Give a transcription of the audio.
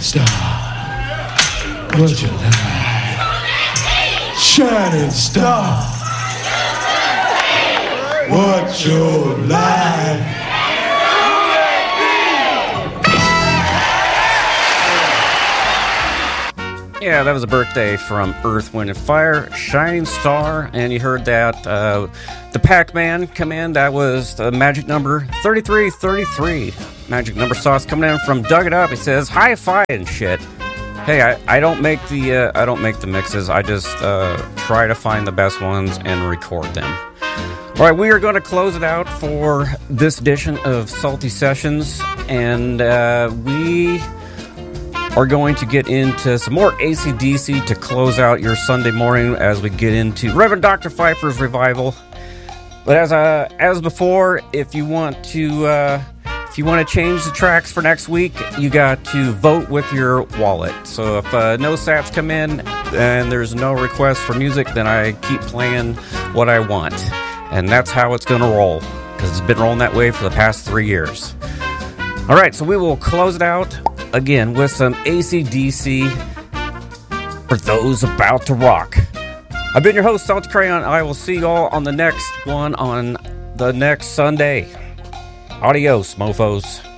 star, what you like? Shining star, what you like? Yeah, that was a birthday from Earth, Wind & Fire, Shining Star, and you heard that the Pac-Man come in. That was the magic number 3333. Magic number sauce coming in from Dug It Up. It says hi-fi and shit. Hey, I don't make the mixes. I just try to find the best ones and record them. All right, we are going to close it out for this edition of Salty Sessions, and we are going to get into some more AC/DC to close out your Sunday morning as we get into Reverend Dr. Pfeiffer's revival. But as before, if you want to change the tracks for next week, you got to vote with your wallet. So if no sats come in and there's no request for music, then I keep playing what I want, and that's how it's going to roll, because it's been rolling that way for the past 3 years. All right, so we will close it out again with some AC/DC for those about to rock. I've been your host, Salty Crayon. I will see you all on the next one on the next Sunday. Adios, mofos.